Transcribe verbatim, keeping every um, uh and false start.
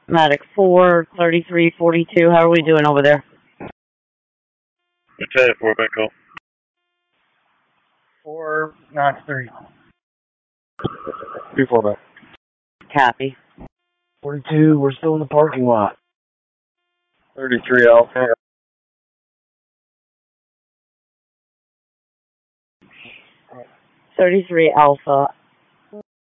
Medic four, thirty-three forty-two. How are we doing over there? Lieutenant four, back call. four, Knox three. two four back. Copy. forty-two, we're still in the parking lot. thirty-three Alpha. thirty-three Alpha.